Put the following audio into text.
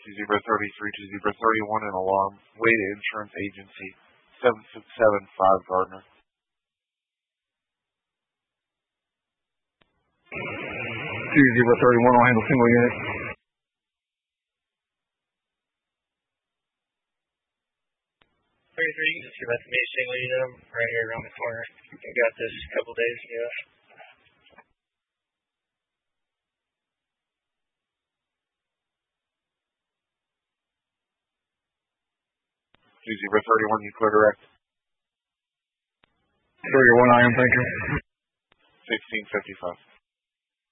2033 to 031 in alarm. Wade Insurance Agency, 7675 Gardner. 2031 will handle single unit. 33, you can just give that to me, single unit. I'm right here around the corner. I got this a couple days ago. 2031, you clear direct. 31, I am, thank you. 1655.